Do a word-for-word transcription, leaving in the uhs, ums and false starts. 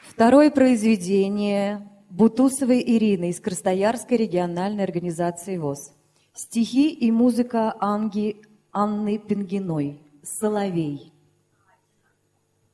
Второе произведение Бутусовой Ирины из Красноярской региональной организации ВОС. Стихи и музыка Анги, Анны Пингиной «Соловей».